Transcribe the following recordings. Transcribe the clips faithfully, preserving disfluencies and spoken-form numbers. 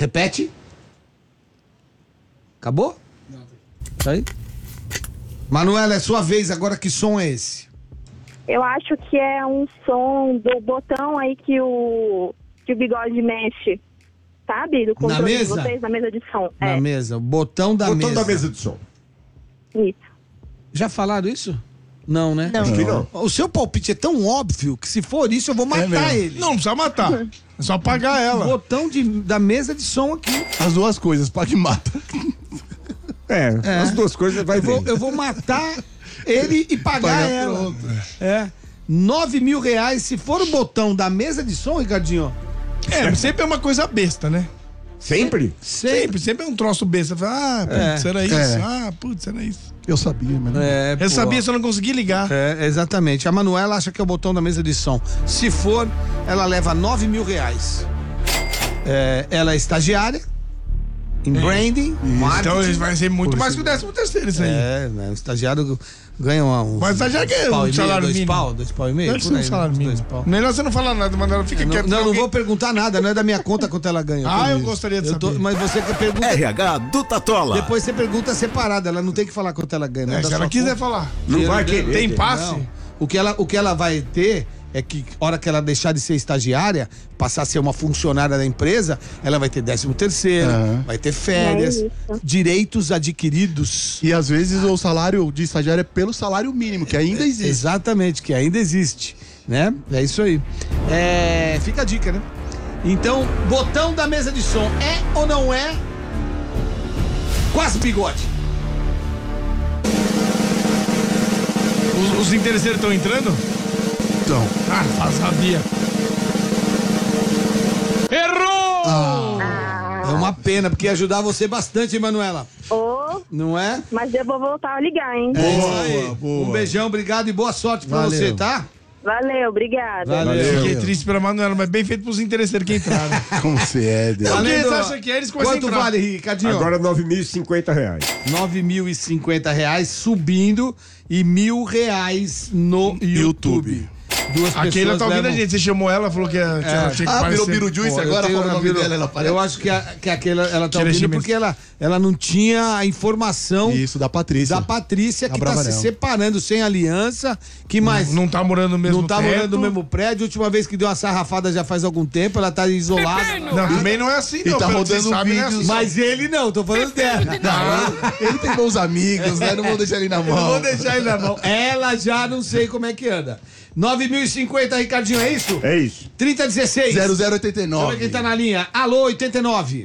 Repete. Acabou? Não. Tá aí? Manuela, é sua vez agora. Que som é esse? Eu acho que é um som do botão aí que o, que o bigode mexe. Sabe? Do controle na mesa? de vocês, na mesa de som. Na é. mesa. O botão da botão mesa. da mesa de som. Isso. Já falaram isso? Não, né? Não. Acho que não. O seu palpite é tão óbvio que se for isso eu vou matar É ele. Não, não precisa matar. É só apagar ela. Botão de, da mesa de som aqui. As duas coisas, paga e mata. É, É. as duas coisas vai Eu vou, ver. eu vou matar ele e pagar Pagar ela. pronto. É. Nove mil reais. Se for o botão da mesa de som, Ricardinho. É, sempre é uma coisa besta, né? Sempre? Sempre, sempre é um troço besta. Fala, ah, putz, É. era isso. É. Ah, putz, era isso. Eu sabia, mas não. É, Eu pô. sabia, só não consegui ligar. É, exatamente. A Manuela acha que é o botão da mesa de som. Se for, ela leva nove mil reais. É, ela é estagiária em branding, marketing. Então vai ser muito mais que o décimo terceiro isso aí. É, né? O estagiário ganha um. Mas o estagiário ganha um salário dois mínimo. pau, dois pau e meio? Deve por ser um aí, salário uns mínimo. dois pau. Melhor você não falar nada, Manuela. Fica Não, quieto. não, não alguém- vou perguntar nada, não é da minha conta quanto ela ganha. Ah, eu Isso. gostaria de Eu tô- saber. Mas você que pergunta. R H do Tatola. Depois você pergunta separada, ela não tem que falar quanto ela ganha. Não é É, da se ela sua quiser conta. falar. Não vai Dinheiro querer. Tem Não. passe? Não. O que, ela, o que ela vai ter é que, hora que ela deixar de ser estagiária, passar a ser uma funcionária da empresa, ela vai ter décimo terceiro, Aham. vai ter férias, É isso. direitos adquiridos. E às vezes o salário de estagiário é pelo salário mínimo, que ainda existe. Exatamente, que ainda existe, né? É isso aí. É, fica a dica, né? Então, botão da mesa de som, é ou não é? Quase bigode. Os, os interesseiros estão entrando? Então. Ah, sabia. Errou! É uma pena, porque ia ajudar você bastante, Manuela. Ô, Não é? mas eu vou voltar a ligar, hein? É isso Boa, aí. boa. Um beijão, obrigado e boa sorte pra Valeu. você, tá? Valeu, obrigada. Valeu. Fiquei triste pela Manuela, mas bem feito pros interesseiros que entraram. Como você é, Deus. Então, quem Valendo- você acha que é? Eles começam a Quanto entrar. vale, Ricardinho? Agora nove mil e cinquenta reais. nove mil e cinquenta reais subindo e mil reais no YouTube. YouTube. Duas Aqui ela tá ouvindo levam- a gente. Você chamou ela, falou que, ela- que ela tinha que Ah, virou parecer- Birujuice Pô, eu agora, tenho falou o uma nome vila- dela, ela aparece. Eu acho que, a, que aquela, ela tá Tira ouvindo Chimenez. porque ela, ela não tinha a informação Isso, da Patrícia. da Patrícia, que A tá se Bravanel. separando sem aliança, que mais... Não tá morando no mesmo não tá teto. morando no mesmo prédio. A última vez que deu uma sarrafada já faz algum tempo, ela tá isolada. Não, também não é assim, E não. tá pelo que rodando você sabe, não é vídeos. assim. Mas ele não, tô falando dela. Não, ele tem bons amigos, né? Não vou deixar ele na Eu não mão. vou deixar ele na mão. Ela já não sei como é que anda. nove mil e cinquenta, Ricardinho, é isso? É isso. trinta dezesseis. zero zero oitenta e Deixa eu ver nove. quem tá na linha. Alô, oitenta e nove.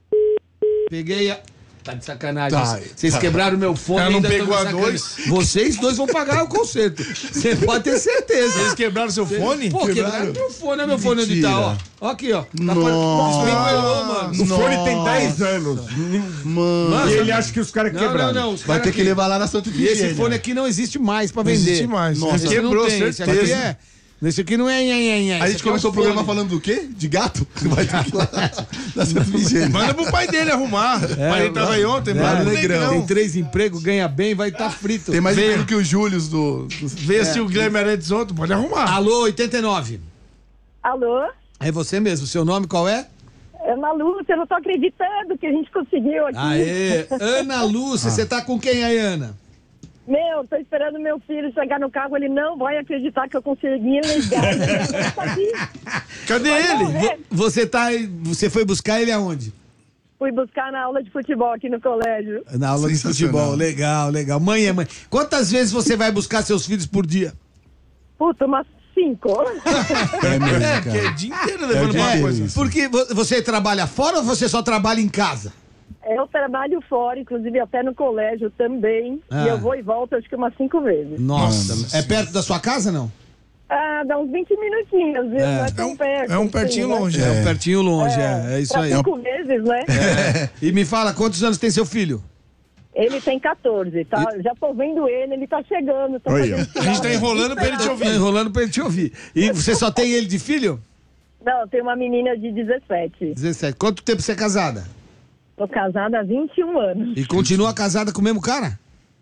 Peguei a... Tá de sacanagem. Tá, Vocês tá. quebraram meu fone. Ela não ainda tão pegou me a sacaneando. dois? Vocês dois vão pagar o conserto. Você pode ter certeza. Eles quebraram seu fone? Pô, quebraram Quebraram? meu fone. Olha meu fone onde tá, ó. Ó aqui, ó. Tá Nossa. Despentelou, mano. O fone tem dez anos. Mano, Mano, E ele acha que os caras Não, não, quebraram. não. os vai cara ter que aqui- levar lá na Santa E Efigênia. esse fone aqui não existe mais pra Não vender. existe mais. Nossa, Esse quebrou, não tem. Esse aqui certeza. é... Esse aqui não é... é, é, é. A Esse gente aqui é começou um o programa fone. falando do quê? De gato? Vai ter que ir lá na Santa Efigênia. Manda pro pai dele arrumar. o pai dele tava aí ontem, É, mano. no Negrão. Tem três empregos, ganha bem, vai estar tá frito. Tem mais Veio. dinheiro que o Július do... do... Vê se o Guilherme Arantes ontem, pode arrumar. Alô, oitenta e nove. Alô? É você mesmo. Seu nome qual é? Ana Lúcia, eu não tô acreditando que a gente conseguiu aqui. Aê, Ana Lúcia. Você tá com quem aí, Ana? Meu, tô esperando meu filho chegar no carro, ele não vai acreditar que eu consegui ligar. Ele tá aqui. Cadê ele? Morrer. Você tá... Você foi buscar ele aonde? Fui buscar na aula de futebol aqui no colégio. Na aula de Sensacional. futebol. Legal, legal. Mãe é mãe. Quantas vezes você vai buscar seus filhos por dia? Puta, umas cinco. É mesmo, É, que é cara. o dia inteiro levando dia uma inteiro coisa. isso. Porque vo- você trabalha fora ou você só trabalha em casa? Eu trabalho fora, inclusive até no colégio também. Ah. E eu vou e volto acho que umas cinco vezes. Nossa. Nossa É perto da sua casa, não? Ah, dá uns vinte minutinhos, viu? É. Não é É tão um, perto. é um assim, pertinho né? longe. É, É. um pertinho longe, é, é isso Pra aí. cinco vezes, né? E me fala, quantos anos tem seu filho? Ele tem quatorze, tá? Já tô vendo ele, ele tá chegando. Tô Aí, ó. fazendo A gente tá sinal. enrolando pra ele te Tá ouvir. enrolando pra ele te ouvir. E você só tem ele de filho? Não, tem uma menina de dezessete. dezessete. Quanto tempo você é casada? Tô casada há vinte e um anos. E continua casada com o mesmo cara?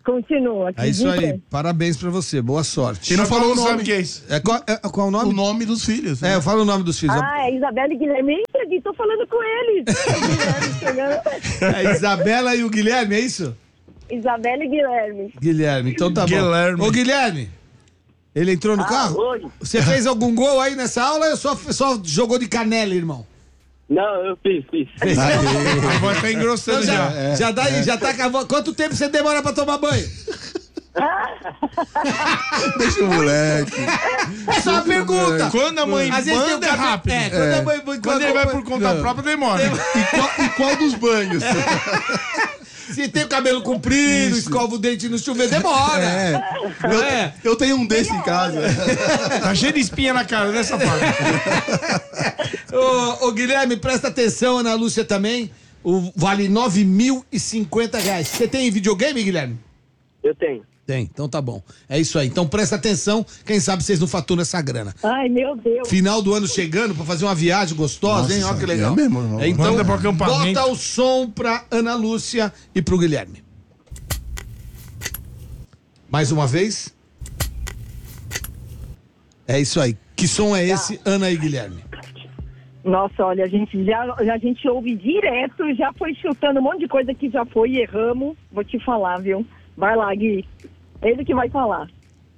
Continua. É isso acredita? aí. Parabéns pra você. Boa sorte. E não falou o Sabe nome. o que é isso? É, qual, é, qual é o nome? O nome dos filhos. É, eu falo o nome dos filhos. Ah, é Isabela e Guilherme. Eita, tô falando com eles. Guilherme chegando. É Isabela e o Guilherme, é isso? Isabela e Guilherme. Guilherme, então tá Guilherme. bom. Ô, Guilherme, ele entrou no carro? Oi. Você fez algum gol aí nessa aula ou só, só jogou de canela, irmão? Não, eu fiz, fiz. A voz tá engrossando Então já. já, já, dá, já tá com a voz. Quanto tempo você demora pra tomar banho? Deixa o moleque. É só uma pergunta. Quando a mãe Às vezes tem o manda é cabelo- rápido. É, quando a mãe... Quando, Quando ele vai por conta Não. própria, demora. E qual, e qual dos banhos? Se tem o cabelo comprido, escova o dente no chuveiro, demora. É. Não é? Eu tenho um desse em casa. Tá cheio de espinha na cara dessa parte. Ô, ô, Guilherme, presta atenção, Ana Lúcia também. O, vale nove mil e cinquenta reais. Você tem videogame, Guilherme? Eu tenho. Tem, então tá bom. É isso aí. Então presta atenção, quem sabe vocês não faturam essa grana. Ai, meu Deus. Final do ano chegando pra fazer uma viagem gostosa, Nossa, hein? Olha que legal. é mesmo, irmão. É, então, Manda pro acampamento. bota o som pra Ana Lúcia e pro Guilherme. Mais uma vez. É isso aí. Que som é esse, Ana e Guilherme? Nossa, olha, a gente já a gente ouve direto, já foi chutando um monte de coisa que já foi e erramos. Vou te falar, viu? Vai lá, Gui. Ele que vai falar.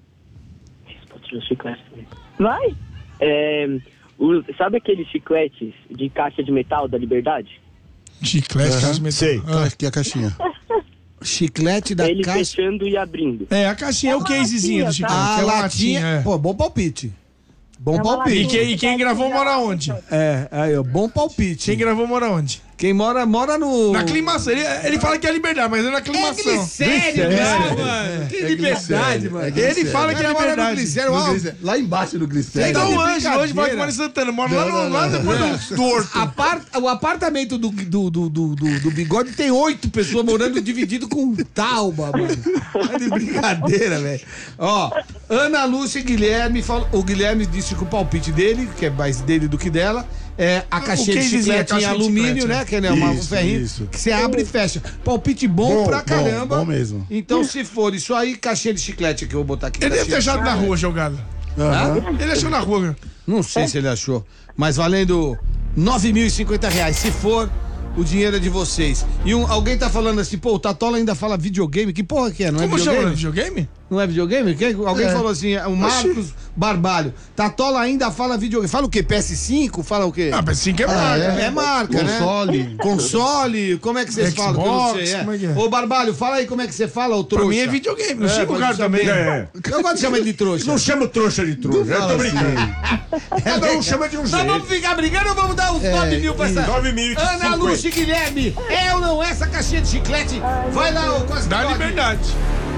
Vai? É, o- sabe aqueles chicletes de caixa de metal da Liberdade? Chiclete, Aham, caso sei. Ah, aqui é a caixinha. Chiclete da Ele caixa. fechando e abrindo. É, a caixinha é o uma casezinho do latinha, chiclete. A é uma latinha. é. Pô, bom palpite. Bom É uma E palpite. latinha. quem, e quem gravou mora onde? É, aí, ó, bom palpite. Quem gravou mora onde? Quem mora, mora no. Na aclimação. Ele, ele fala que é liberdade, mas é na É aclimação. glicério, Glicério. não, mano. Que É liberdade, glicério, mano. é Ele glicério. fala que é Ele mora no liberdade. glicério, No ó. glicério. Lá embaixo no glicério. Então, Então de o Anjo hoje vai brincadeira. com o Mário Santana. Mora lá, Não, no, não, lá não. depois do, do horto. Apart- o apartamento do, do, do, do, do- do Bigode tem oito pessoas morando dividido com Tauba, mano. É de brincadeira, velho. Ó, Ana Lúcia e Guilherme, falou- o Guilherme disse que o palpite dele, que é mais dele do que dela, é a caixinha de casezinho, a chiclete em caixinha de alumínio, chiclete, né? Que é uma- um Isso, ferrinho isso. que você abre e fecha. Palpite bom, Bom, pra bom, caramba. bom mesmo. Então, se for isso aí, caixinha de chiclete que eu vou botar aqui. Ele deve ter caixinha. achado na rua jogado. Aham. Ele achou na rua. Não sei se ele achou, mas valendo nove mil e cinquenta reais. Se for, o dinheiro é de vocês. E um, alguém tá falando assim, pô, o Tatola ainda fala videogame. Que porra que é? Não é Como chama? videogame? Videogame? Não é videogame? Quem- alguém É. falou assim, o Marcos Barbalho. Tatola ainda fala videogame. Fala o quê? P S cinco? Fala o quê? Ah, mas sim que é Ah, marca. é? É marca, né? Console. Console, como é que vocês falam? Que eu não sei. Xbox, É. como é que é? Ô, Barbalho, fala aí como é que você fala, ô Pra trouxa. mim é videogame. Não É, chega o pode cara chamar- também. É. Eu gosto de chamar ele de trouxa. Não chama o trouxa de trouxa. Eu tô Fala assim. brincando. Cada um chama de um Nós jeito. vamos ficar brigando ou vamos dar os nove mil pra essa... nove mil e cinquenta. Ana Lúcia e Guilherme, é ou não é essa caixinha de chiclete? Vai lá, ô Costa Dá Bigode. liberdade.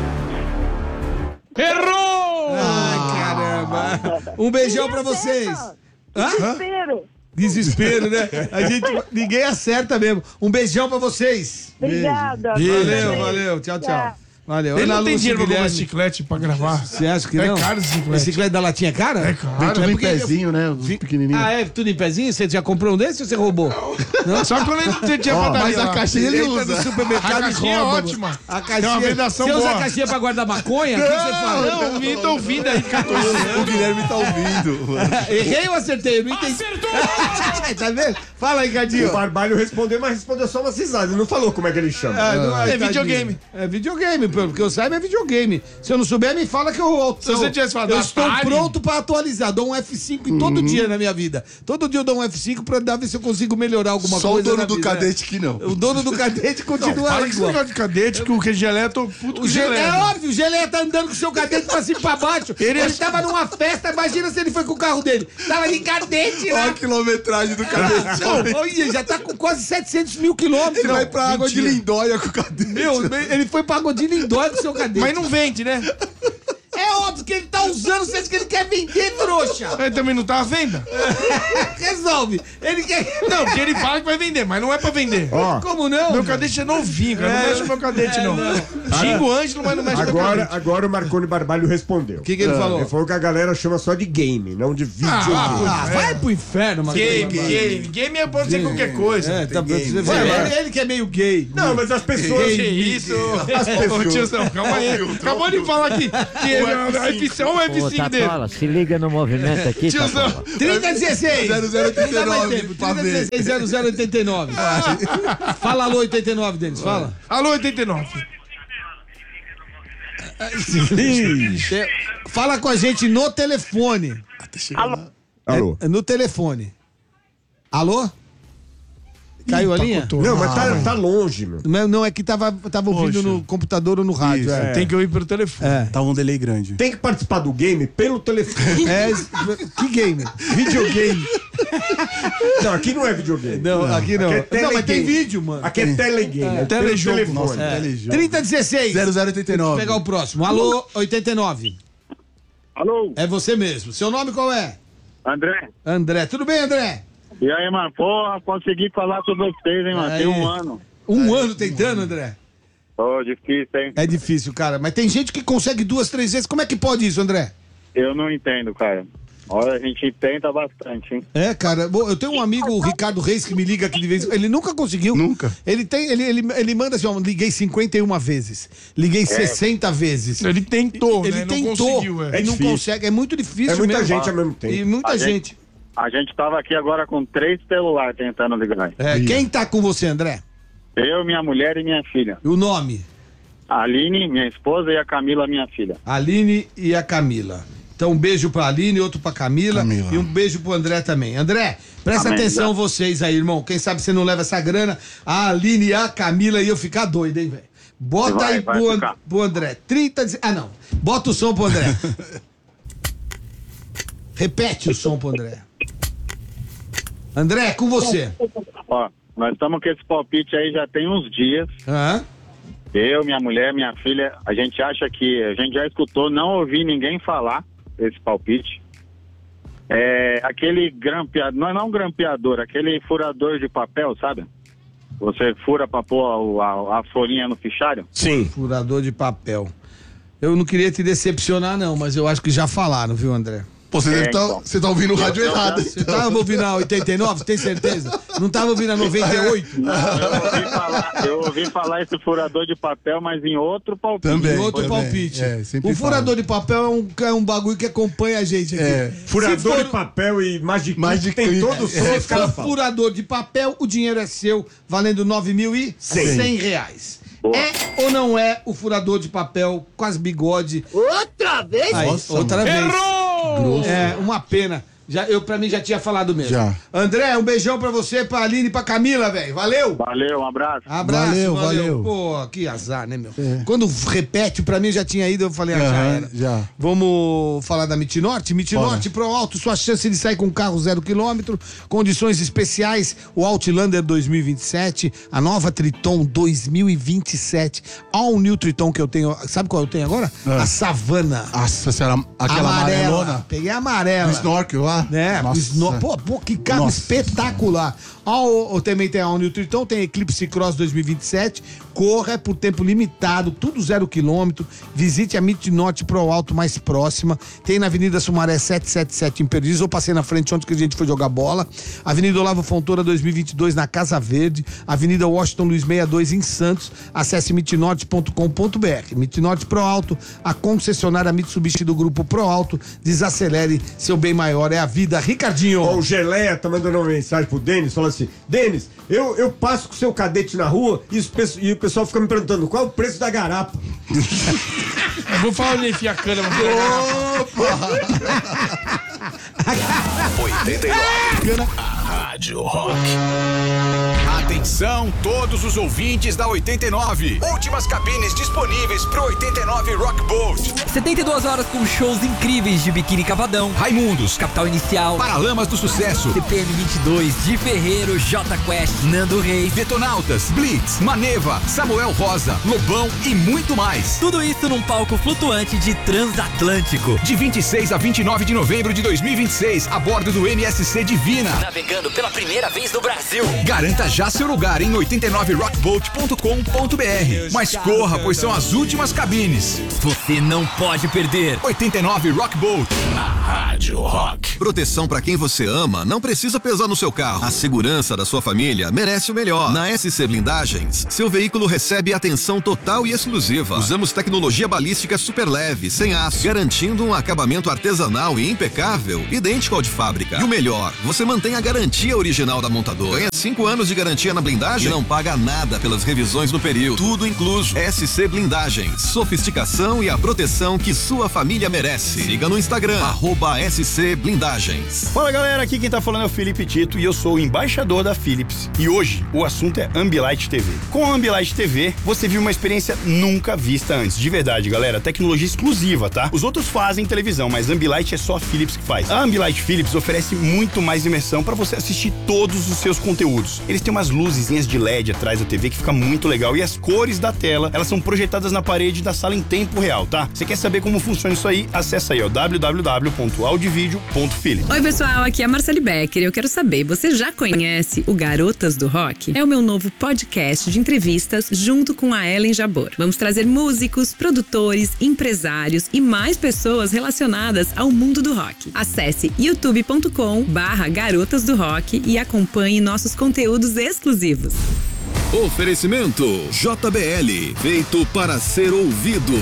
Errou! Ai, caramba. Um beijão pra vocês. Hã? Desespero. Desespero, né? A gente, ninguém acerta mesmo. Um beijão pra vocês. Obrigada. Valeu, valeu. Tchau, tchau. Valeu. Ele Ana não tem Lúcia e dinheiro pra comprar Guilherme. chiclete pra gravar. Você acha que É não? caro esse chiclete. Esse chiclete da latinha é cara? É caro. Vem tudo em porque- pezinho, né? Os pequenininhos. Ah, é? Tudo em pezinho? Você já comprou um desse ou você roubou? Não? Só quando ele tinha Ó, padaria mas a lá. caixinha ele Entra no usa. supermercado A e caixinha é rouba, ótima. mano. A Tem uma caixinha... vedação Você usa boa. a caixinha pra guardar maconha? O que você fala? Não, o Vitor tá ouvindo aí, catorze O Guilherme tá ouvindo. Errei ou acertei? Eu não entendi. Acertou! Tá vendo? Fala aí, O Cadinho. Barbalho respondeu, mas respondeu só umas risadas. Ele não falou como é que ele chama. Ah, não É tadinho. videogame. É videogame, pelo que eu saiba é videogame. Se eu não souber, me fala que eu... Se você tivesse falado eu estou Atari. pronto pra atualizar. Dou um F cinco em todo dia na minha vida. Todo dia eu dou um F cinco pra dar ver se eu consigo melhorar alguma Só o coisa dono na do vida. cadete que não. O dono do cadete continua Fala que esse igual. negócio de cadete, que o que Gelé, eu tô puto com O o Ge- Gelé. é óbvio, o Gelé tá andando com o seu cadete pra cima e pra baixo. Ele, Ele- tava numa festa, imagina se ele foi com o carro dele. Tava de cadete Olha lá. a quilometragem do cadete. Olha, já tá com quase setecentos mil quilômetros. Ele vai pra água de Mentira. Lindóia com o cadete. Meu, ele foi pra água de Lindóia com o seu cadete. Mas não vende, né? É óbvio que ele tá usando, vocês que ele quer vender, trouxa. Ele também não tá à venda. Resolve. Ele quer... Não, porque ele fala que vai vender, mas não é pra vender. Ó, Como não? Meu cadete é novinho, cara. Não mexe no meu cadete, não. Xinga o Ângelo, mas não mexe com a Agora, gente. agora o Marconi Barbalho respondeu. O que, que ele falou? Ele falou que a galera chama só de game, não de vídeo. Ah, vai pro inferno, mano. Game, game. Game é- pode ser qualquer coisa. É, tá, você vê, Vai, vai. ele, ele que é meio gay. Não, mas as pessoas. Que isso? As pessoas. Ô, tiozão, calma aí. Acabou de falar que, que ele é o F cinco, o F Ô, cinco dele. Tatola, se liga no movimento aqui, Tiozão. Tatola. trinta dezesseis. zero zero oitenta e Não dá mais nove, tempo. pra trinta ver. dezesseis zero zero oitenta e nove. Fala alô oitenta e nove, Denis. Fala. Alô, oitenta e nove. Te- Fala com a gente no telefone. Alô? É, no telefone. Alô? Caiu a linha? Não, mas tá, tá longe, meu. Não, não, é que tava, tava ouvindo Poxa. no computador ou no rádio. Isso, é. Tem que ouvir pelo telefone. É. Tava um delay grande. Tem que participar do game pelo telefone. É, que game? Videogame. Não, aqui não é videogame. Não, aqui não. Aqui é Não, mas tem telegame. vídeo, mano. Aqui é telegame. É, pelo telejogo. telefone. Nossa, É. telejogo. trinta dezesseis. zero zero oitenta e Vou nove. pegar o próximo. Alô, oitenta e nove. Alô, É você mesmo. Seu nome qual é? André. André. Tudo bem, André? E aí, mano? Porra, consegui falar com vocês, hein, mano? Aí. Tem um ano. Um ano tentando, André? Ô, difícil, hein? É difícil, cara. Mas tem gente que consegue duas, três vezes. Como é que pode isso, André? Eu não entendo, cara. Olha, a gente tenta bastante, hein? É, cara. Bom, eu tenho um amigo, o Ricardo Reis, que me liga aqui de vez em quando. Ele nunca conseguiu. Nunca. Ele tem, ele, ele, ele manda assim, ó, liguei cinquenta e uma vezes. Liguei sessenta vezes. Ele tentou, Ele né? tentou. Não conseguiu, é. Ele não difícil. consegue. É muito difícil É muita mesmo. gente ao mesmo tempo. E muita A gente. gente- A gente tava aqui agora com três celulares tentando ligar. É, quem tá com você, André? Eu, minha mulher e minha filha. E o nome? A Aline, minha esposa, e a Camila, minha filha. A Aline e a Camila. Então um beijo pra Aline, outro pra Camila, Camila. e um beijo pro André também. André, presta Amém, atenção já. vocês aí, irmão. Quem sabe você não leva essa grana, a Aline e a Camila iam ficar doido, hein, velho? Bota Vai, aí vai pro, ficar. pro André. trinta... de- Ah, não. Bota o som pro André. Repete o som pro André. André, com você. Ó, nós estamos com esse palpite aí já tem uns dias. Hã? Eu, minha mulher, minha filha, a gente acha que a gente já escutou, não ouvi ninguém falar esse palpite. É aquele grampeador, não é não grampeador, aquele furador de papel, sabe? Você fura pra pôr a, a folhinha no fichário. Sim. Furador de papel. Eu não queria te decepcionar, não, mas eu acho que já falaram, viu, André? Pô, você É, deve tá, então. você tá ouvindo o rádio Eu- eu errado. Você tava ouvindo a oitenta e nove, tem certeza? Não tava ouvindo a noventa e oito? Não, eu ouvi falar, eu ouvi falar esse furador de papel, mas em outro palpite. Também. Em outro também. palpite. É, sempre o furador de papel é um, é um bagulho que acompanha a gente aqui. É. Furador Se for- de papel e Magic Magic tem Clip. todo o som, Se os caras for falam. furador de papel, o dinheiro é seu, valendo nove mil e cem reais. Boa. É ou não é o furador de papel com as bigode? Outra vez? Aí, Nossa, outra vez. Errou! É, uma pena. Já, eu, pra mim já tinha falado mesmo. Já. André, um beijão pra você, pra Aline e pra Camila, velho. Valeu! Valeu, um abraço. Abraço, valeu, Valeu, valeu. Pô, que azar, né, meu? Quando repete, pra mim já tinha ido, eu falei, ah, já Aham, era. já. Vamos falar da Mitinorte? Mitinorte Pro Alto, sua chance de sair com carro zero quilômetro, condições especiais, o Outlander dois mil e vinte e sete, a nova Triton dois mil e vinte e sete, All New Triton que eu tenho, sabe qual eu tenho agora? Ah. A Savana. Nossa, será aquela Amarela. amarelona? Peguei a amarela. Do snorkel lá? É, Nossa. sno- pô, pô, que carro Nossa. espetacular. Ó, o- também tem a All New Triton, tem Eclipse Cross dois mil e vinte e sete, corra por tempo limitado, tudo zero quilômetro. Visite a Mitinorte Pro Alto mais próxima. Tem na Avenida Sumaré setecentos e setenta e sete em Perdizes, ou passei na frente ontem que a gente foi jogar bola. Avenida Olavo Fontoura dois mil e vinte e dois na Casa Verde. Avenida Washington Luiz sessenta e dois em Santos. Acesse mitinorte ponto com ponto b r. Mitinorte Pro Alto, a concessionária Mitsubishi do Grupo Pro Alto. Desacelere, seu bem maior é a vida. Ricardinho. Ó, o Geleia tá mandando uma mensagem pro Denis, falando assim, Denis, eu, eu passo com o seu cadete na rua e, os pe- e o pessoal fica me perguntando qual é o preço da garapa. Eu vou falar onde enfia a cana, mas oitenta e nove. Rádio Rock. Atenção, todos os ouvintes da oitenta e nove. Últimas cabines disponíveis pro oitenta e nove Rock Boat. setenta e duas horas com shows incríveis de Biquíni Cavadão, Raimundos, Capital Inicial, Paralamas do Sucesso, C P M vinte e dois, Di Ferreiro, J Quest, Nando Reis. Detonautas, Blitz, Maneva, Samuel Rosa, Lobão e muito mais. Tudo isso num palco flutuante de Transatlântico. De vinte e seis a vinte e nove de novembro de dois mil e vinte e seis, a bordo do M S C Divina. Navegando pela primeira vez no Brasil. Garanta já seu lugar em oitenta e nove rock bolt ponto com ponto b r. Mas corra, pois são as últimas cabines. Você não pode perder. oitenta e nove Rock Bolt, na Rádio Rock. Proteção pra quem você ama não precisa pesar no seu carro. A segurança da sua família merece o melhor. Na S C Blindagens, seu veículo recebe atenção total e exclusiva. Usamos tecnologia balística super leve, sem aço, garantindo um acabamento artesanal e impecável, idêntico ao de fábrica. E o melhor, você mantém a garantia original da montadora. Ganha cinco anos de garantia na blindagem e não paga nada pelas revisões no período. Tudo incluso. S C Blindagens. Sofisticação e a proteção que sua família merece. Siga no Instagram, arroba S C Blindagens. Fala galera, aqui quem tá falando é o Felipe Tito e eu sou o embaixador da Philips. E hoje o assunto é Ambilight T V. Com a Ambilight T V, você viu uma experiência nunca vista antes. De verdade, galera, tecnologia exclusiva, tá? Os outros fazem televisão, mas Ambilight é só a Philips que faz. A Ambilight Philips oferece muito mais imersão para você assistir todos os seus conteúdos. Eles têm umas luzinhas de L E D atrás da T V que fica muito legal e as cores da tela, elas são projetadas na parede da sala em tempo real, tá? Você quer saber como funciona isso aí? Acessa aí, ó, w w w ponto audivideo ponto philips. Oi, pessoal, aqui é a Marcele Becker e eu quero saber, você já conhece o Garotas do Rock? É o meu novo podcast de entrevistas junto com a Ellen Jabor. Vamos trazer músicos, produtores, empresários e mais pessoas relacionadas ao mundo do rock. Acesse youtube ponto com barra Garotas do Rock e acompanhe nossos conteúdos exclusivos. Oferecimento J B L, feito para ser ouvido.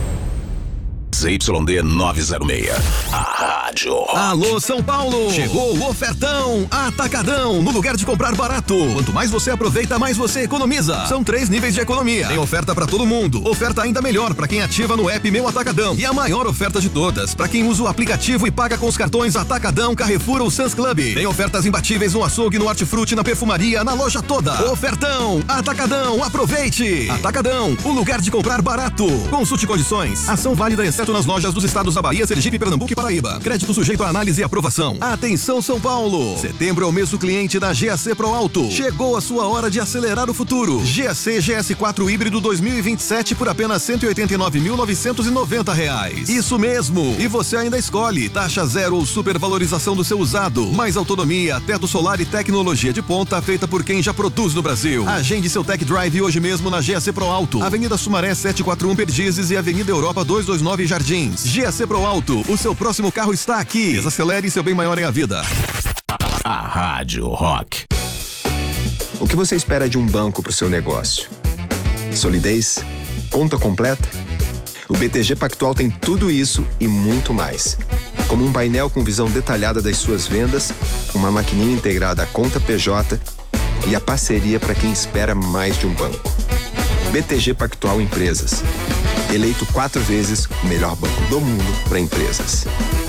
Z Y D nove zero seis, a rádio. Alô, São Paulo! Chegou o ofertão Atacadão, no lugar de comprar barato. Quanto mais você aproveita, mais você economiza. São três níveis de economia. Tem oferta pra todo mundo. Oferta ainda melhor pra quem ativa no app Meu Atacadão. E a maior oferta de todas, pra quem usa o aplicativo e paga com os cartões Atacadão, Carrefour ou Sam's Club. Tem ofertas imbatíveis no açougue, no hortifruti, na perfumaria, na loja toda. Ofertão Atacadão, aproveite! Atacadão, o lugar de comprar barato. Consulte condições. Ação válida exceto nas lojas dos estados da Bahia, Sergipe, Pernambuco e Paraíba. Crédito sujeito a análise e aprovação. Atenção, São Paulo! Setembro é o mês do cliente da G A C Pro Auto. Chegou a sua hora de acelerar o futuro. G A C G S quatro híbrido dois mil e vinte e sete por apenas cento e oitenta e nove mil novecentos e noventa reais. Isso mesmo! E você ainda escolhe taxa zero ou supervalorização do seu usado. Mais autonomia, teto solar e tecnologia de ponta feita por quem já produz no Brasil. Agende seu tech drive hoje mesmo na G A C Pro Auto. Avenida Sumaré setecentos e quarenta e um Perdizes e Avenida Europa duzentos e vinte e nove Jardins. G A C Pro Auto, o seu próximo carro está aqui. Desacelere, seu bem maior é a vida. A Rádio Rock. O que você espera de um banco para o seu negócio? Solidez? Conta completa? O B T G Pactual tem tudo isso e muito mais. Como um painel com visão detalhada das suas vendas, uma maquininha integrada à conta P J e a parceria para quem espera mais de um banco. B T G Pactual Empresas. Eleito quatro vezes o melhor banco do mundo para empresas.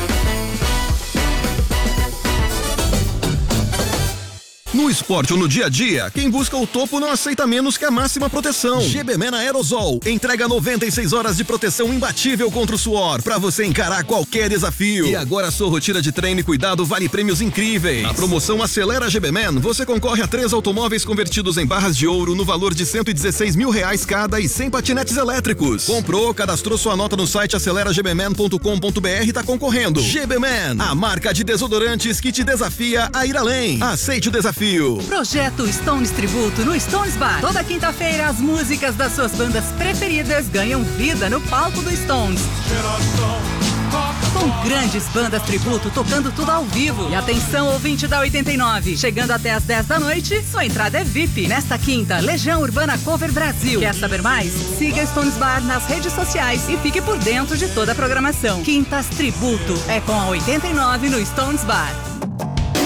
No esporte ou no dia a dia, quem busca o topo não aceita menos que a máxima proteção. G B Man Aerosol entrega noventa e seis horas de proteção imbatível contra o suor, pra você encarar qualquer desafio. E agora a sua rotina de treino e cuidado vale prêmios incríveis. Na promoção Acelera G B Man, você concorre a três automóveis convertidos em barras de ouro no valor de cento e dezesseis mil reais cada e cem patinetes elétricos. Comprou, cadastrou sua nota no site acelera g b man ponto com ponto b r e tá concorrendo. G B Man, a marca de desodorantes que te desafia a ir além. Aceite o desafio. Projeto Stones Tributo no Stones Bar. Toda quinta-feira as músicas das suas bandas preferidas ganham vida no palco do Stones. Com grandes bandas tributo tocando tudo ao vivo. E atenção, ouvinte da oitenta e nove. Chegando até às dez da noite, sua entrada é V I P. Nesta quinta, Legião Urbana Cover Brasil. Quer saber mais? Siga Stones Bar nas redes sociais e fique por dentro de toda a programação. Quintas Tributo é com a oitenta e nove no Stones Bar.